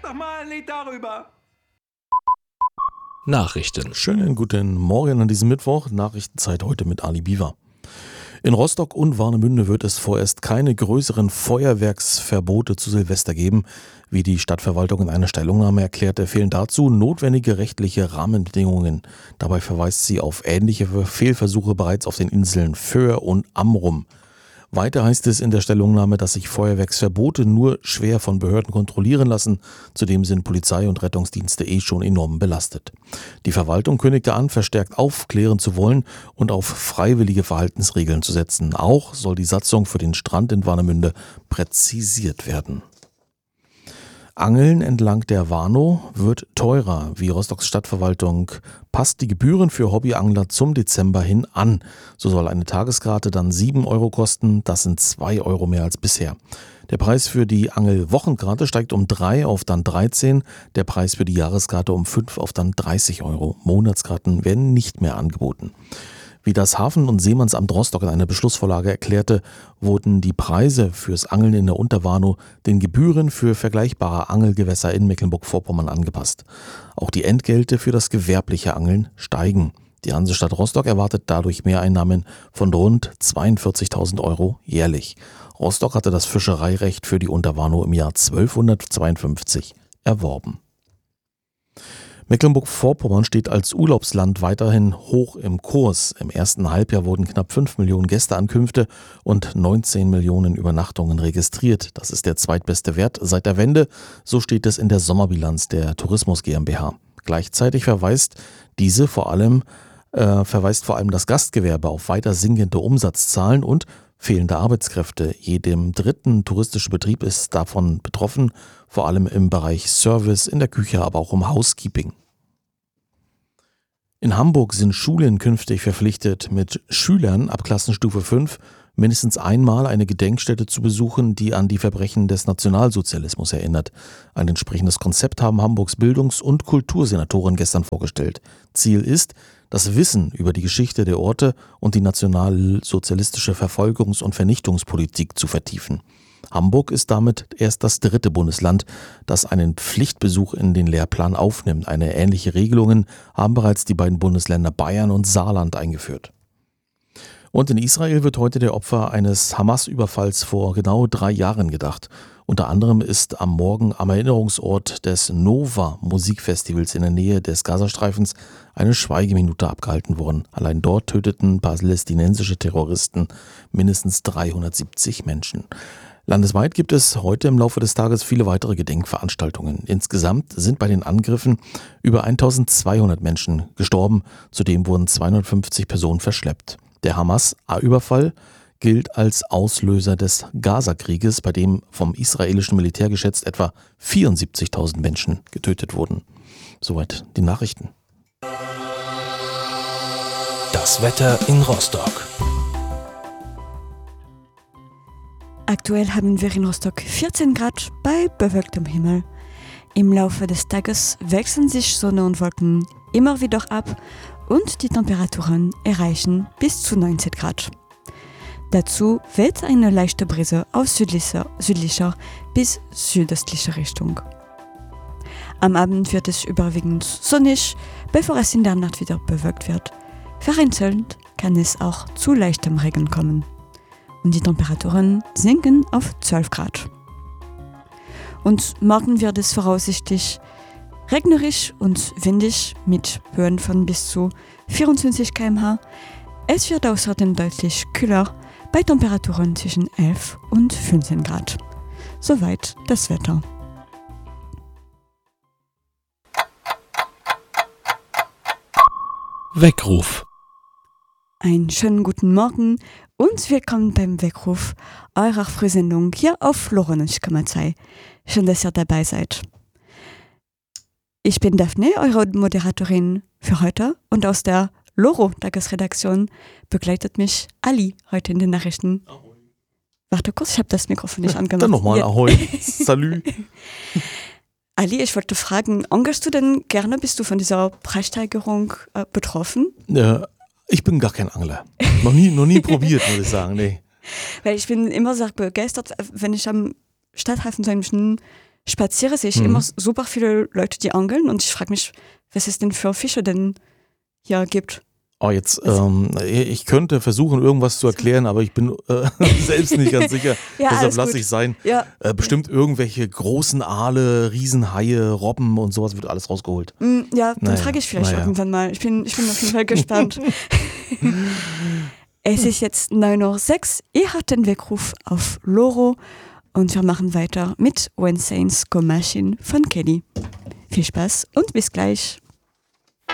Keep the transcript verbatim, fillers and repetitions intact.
doch mal ein Lied darüber. Nachrichten. Schönen guten Morgen an diesem Mittwoch. Nachrichtenzeit heute mit Ali Biwa. In Rostock und Warnemünde wird es vorerst keine größeren Feuerwerksverbote zu Silvester geben. Wie die Stadtverwaltung in einer Stellungnahme erklärte, fehlen dazu notwendige rechtliche Rahmenbedingungen. Dabei verweist sie auf ähnliche Fehlversuche bereits auf den Inseln Föhr und Amrum. Weiter heißt es in der Stellungnahme, dass sich Feuerwerksverbote nur schwer von Behörden kontrollieren lassen. Zudem sind Polizei und Rettungsdienste eh schon enorm belastet. Die Verwaltung kündigte an, verstärkt aufklären zu wollen und auf freiwillige Verhaltensregeln zu setzen. Auch soll die Satzung für den Strand in Warnemünde präzisiert werden. Angeln entlang der Warnow wird teurer. Wie Rostocks Stadtverwaltung passt die Gebühren für Hobbyangler zum Dezember hin an. So soll eine Tageskarte dann sieben Euro kosten. Das sind zwei Euro mehr als bisher. Der Preis für die Angelwochenkarte steigt um drei auf dann dreizehn. Der Preis für die Jahreskarte um fünf auf dann dreißig Euro. Monatskarten werden nicht mehr angeboten. Wie das Hafen- und Seemannsamt Rostock in einer Beschlussvorlage erklärte, wurden die Preise fürs Angeln in der Unterwarnow den Gebühren für vergleichbare Angelgewässer in Mecklenburg-Vorpommern angepasst. Auch die Entgelte für das gewerbliche Angeln steigen. Die Hansestadt Rostock erwartet dadurch Mehreinnahmen von rund zweiundvierzigtausend Euro jährlich. Rostock hatte das Fischereirecht für die Unterwarnow im Jahr zwölfhundertzweiundfünfzig erworben. Mecklenburg-Vorpommern steht als Urlaubsland weiterhin hoch im Kurs. Im ersten Halbjahr wurden knapp fünf Millionen Gästeankünfte und neunzehn Millionen Übernachtungen registriert. Das ist der zweitbeste Wert seit der Wende. So steht es in der Sommerbilanz der Tourismus GmbH. Gleichzeitig verweist diese vor allem, äh, verweist vor allem das Gastgewerbe auf weiter sinkende Umsatzzahlen und fehlende Arbeitskräfte. Jedem dritten touristische Betrieb ist davon betroffen, vor allem im Bereich Service, in der Küche, aber auch im Housekeeping. In Hamburg sind Schulen künftig verpflichtet, mit Schülern ab Klassenstufe fünf mindestens einmal eine Gedenkstätte zu besuchen, die an die Verbrechen des Nationalsozialismus erinnert. Ein entsprechendes Konzept haben Hamburgs Bildungs- und Kultursenatoren gestern vorgestellt. Ziel ist, das Wissen über die Geschichte der Orte und die nationalsozialistische Verfolgungs- und Vernichtungspolitik zu vertiefen. Hamburg ist damit erst das dritte Bundesland, das einen Pflichtbesuch in den Lehrplan aufnimmt. Eine ähnliche Regelungen haben bereits die beiden Bundesländer Bayern und Saarland eingeführt. Und in Israel wird heute der Opfer eines Hamas-Überfalls vor genau drei Jahren gedacht. Unter anderem ist am Morgen am Erinnerungsort des Nova-Musikfestivals in der Nähe des Gazastreifens eine Schweigeminute abgehalten worden. Allein dort töteten palästinensische Terroristen mindestens dreihundertsiebzig Menschen. Landesweit gibt es heute im Laufe des Tages viele weitere Gedenkveranstaltungen. Insgesamt sind bei den Angriffen über eintausendzweihundert Menschen gestorben. Zudem wurden zweihundertfünfzig Personen verschleppt. Der Hamas-Überfall gilt als Auslöser des Gaza-Krieges, bei dem vom israelischen Militär geschätzt etwa vierundsiebzigtausend Menschen getötet wurden. Soweit die Nachrichten. Das Wetter in Rostock. Aktuell haben wir in Rostock vierzehn Grad bei bewölktem Himmel. Im Laufe des Tages wechseln sich Sonne und Wolken immer wieder ab und die Temperaturen erreichen bis zu neunzehn Grad. Dazu weht eine leichte Brise aus südlicher, südlicher bis südöstlicher Richtung. Am Abend wird es überwiegend sonnig, bevor es in der Nacht wieder bewölkt wird. Vereinzelt kann es auch zu leichtem Regen kommen. Und die Temperaturen sinken auf zwölf Grad. Und morgen wird es voraussichtlich regnerisch und windig mit Höhen von bis zu vierundzwanzig Kilometer pro Stunde. Es wird außerdem deutlich kühler bei Temperaturen zwischen elf und fünfzehn Grad. Soweit das Wetter. Weckruf. Einen schönen guten Morgen und willkommen beim Weckruf eurer Frühsendung hier auf Loronisch Komma zwei. Schön, dass ihr dabei seid. Ich bin Daphne, eure Moderatorin für heute, und aus der Loro-Tagesredaktion begleitet mich Ali heute in den Nachrichten. Ahoi. Warte kurz, ich habe das Mikrofon nicht angemacht. Dann nochmal, ja. Ahoi, salü. Ali, ich wollte fragen, engagierst du denn gerne, bist du von dieser Preissteigerung äh, betroffen? Ja, ich bin gar kein Angler. Noch nie, noch nie probiert, muss ich sagen. Nee. Weil ich bin immer sehr begeistert, wenn ich am Stadthafen so einen spaziere sehe ich Mhm. immer super viele Leute, die angeln und ich frage mich, was es denn für Fische denn hier gibt. Oh, jetzt, ähm, ich könnte versuchen, irgendwas zu erklären, aber ich bin äh, selbst nicht ganz sicher. Ja, Deshalb alles lasse gut. ich sein. Ja, Äh, bestimmt irgendwelche großen Aale, Riesenhaie, Robben und sowas wird alles rausgeholt. mm, ja, dann Naja, frage ich vielleicht naja. irgendwann mal. Ich bin, ich bin auf jeden Fall gespannt. Es ist jetzt neun Uhr sechs. Ihr habt den Weckruf auf Loro und wir machen weiter mit When Saints Go Machine von Kelly. Viel Spaß und bis gleich.